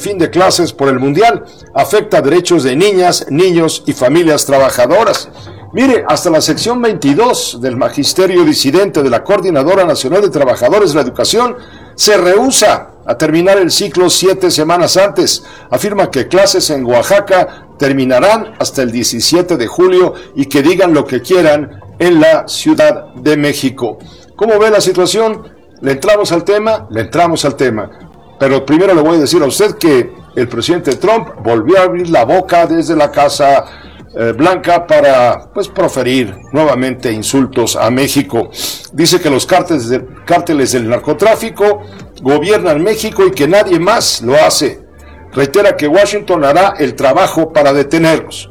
fin de clases por el Mundial afecta derechos de niñas, niños y familias trabajadoras. Mire, hasta la sección 22 del Magisterio Disidente de la Coordinadora Nacional de Trabajadores de la Educación se rehúsa a terminar el ciclo 7 semanas antes. Afirma que clases en Oaxaca terminarán hasta el 17 de julio y que digan lo que quieran en la Ciudad de México. ¿Cómo ve la situación? ¿Le entramos al tema? Le entramos al tema. Pero primero le voy a decir a usted que el presidente Trump volvió a abrir la boca desde la Casa Blanca para proferir nuevamente insultos a México. Dice que los cárteles del narcotráfico gobiernan México y que nadie más lo hace. Reitera que Washington hará el trabajo para detenerlos.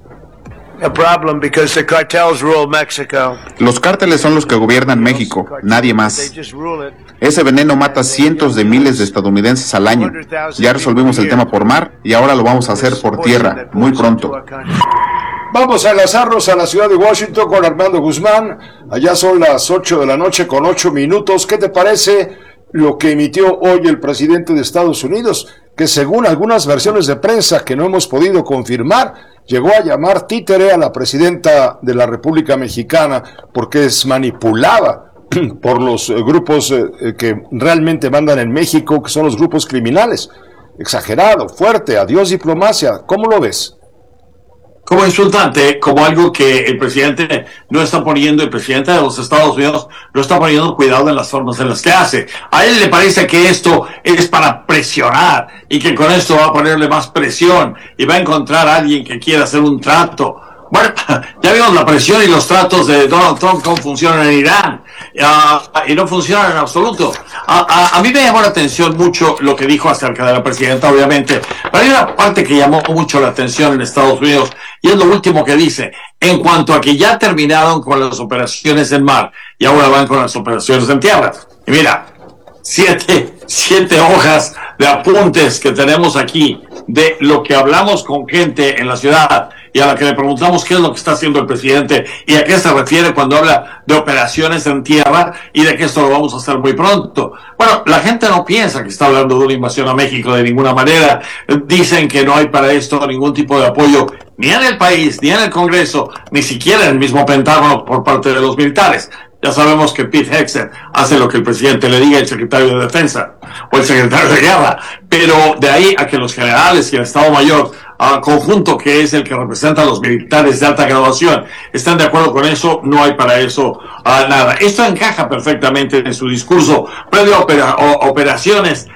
Los cárteles son los que gobiernan México, nadie más. Ese veneno mata cientos de miles de estadounidenses al año. Ya resolvimos el tema por mar y ahora lo vamos a hacer por tierra, muy pronto. Vamos a enlazarnos a la ciudad de Washington con Armando Guzmán. Allá son las 8 de la noche con 8 minutos. ¿Qué te parece lo que emitió hoy el presidente de Estados Unidos? Que según algunas versiones de prensa que no hemos podido confirmar, llegó a llamar títere a la presidenta de la República Mexicana porque es manipulada por los grupos que realmente mandan en México, que son los grupos criminales. Exagerado, fuerte, adiós diplomacia. ¿Cómo lo ves? Como insultante, como algo que el presidente no está poniendo, el presidente de los Estados Unidos no está poniendo cuidado en las formas en las que hace. A él le parece que esto es para presionar y que con esto va a ponerle más presión y va a encontrar a alguien que quiera hacer un trato. Bueno, ya vimos la presión y los tratos de Donald Trump cómo funcionan en Irán, y no funcionan en absoluto. A mí me llamó la atención mucho lo que dijo acerca de la presidenta, obviamente, pero hay una parte que llamó mucho la atención en Estados Unidos, y es lo último que dice, en cuanto a que ya terminaron con las operaciones en mar, y ahora van con las operaciones en tierra. Y mira, siete hojas de apuntes que tenemos aquí, de lo que hablamos con gente en la ciudad, y a la que le preguntamos qué es lo que está haciendo el presidente y a qué se refiere cuando habla de operaciones en tierra y de que esto lo vamos a hacer muy pronto. Bueno, la gente no piensa que está hablando de una invasión a México de ninguna manera. Dicen que no hay para esto ningún tipo de apoyo ni en el país, ni en el Congreso, ni siquiera en el mismo Pentágono por parte de los militares. Ya sabemos que Pete Hegseth hace lo que el presidente le diga, el secretario de Defensa o el secretario de Guerra, pero de ahí a que los generales y el Estado Mayor conjunto, que es el que representa a los militares de alta graduación, están de acuerdo con eso, no hay para eso nada. Esto encaja perfectamente en su discurso previo a operaciones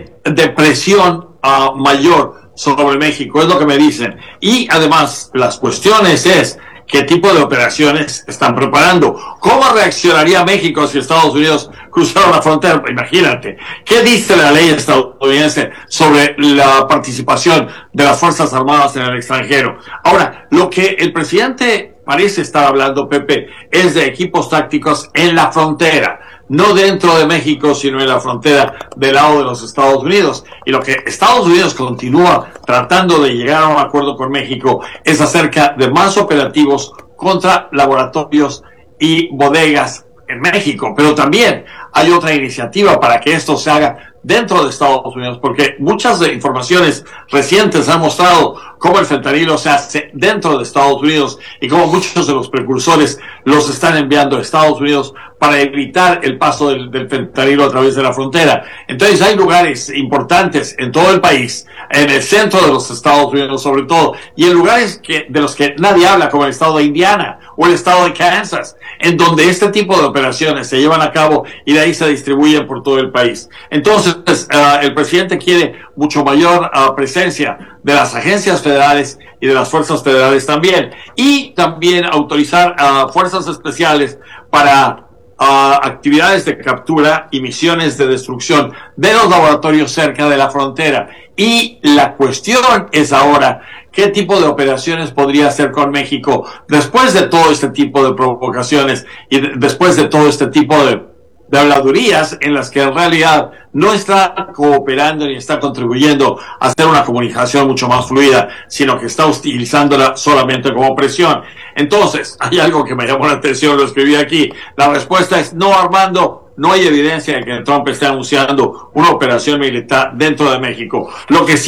de presión mayor sobre México, es lo que me dicen. Y además, las cuestiones es qué tipo de operaciones están preparando. ¿Cómo reaccionaría México si Estados Unidos cruzara la frontera? Imagínate. ¿Qué dice la ley estadounidense sobre la participación de las Fuerzas Armadas en el extranjero? Ahora, lo que el presidente parece estar hablando, Pepe, es de equipos tácticos en la frontera. No dentro de México, sino en la frontera del lado de los Estados Unidos. Y lo que Estados Unidos continúa tratando de llegar a un acuerdo con México es acerca de más operativos contra laboratorios y bodegas en México. Pero también hay otra iniciativa para que esto se haga dentro de Estados Unidos, porque muchas informaciones recientes han mostrado cómo el fentanilo se hace dentro de Estados Unidos y cómo muchos de los precursores los están enviando a Estados Unidos para evitar el paso del fentanilo a través de la frontera. Entonces hay lugares importantes en todo el país, en el centro de los Estados Unidos sobre todo, y en lugares de los que nadie habla, como el estado de Indiana o el estado de Kansas, en donde este tipo de operaciones se llevan a cabo y de ahí se distribuyen por todo el país. Entonces, el presidente quiere mucho mayor presencia de las agencias federales y de las fuerzas federales también, y también autorizar fuerzas especiales para actividades de captura y misiones de destrucción de los laboratorios cerca de la frontera. Y la cuestión es ahora, ¿qué tipo de operaciones podría hacer con México después de todo este tipo de provocaciones y después de todo este tipo de habladurías en las que en realidad no está cooperando ni está contribuyendo a hacer una comunicación mucho más fluida, sino que está utilizándola solamente como presión? Entonces, hay algo que me llamó la atención, lo escribí aquí. La respuesta es no, Armando, no hay evidencia de que Trump esté anunciando una operación militar dentro de México. Lo que sí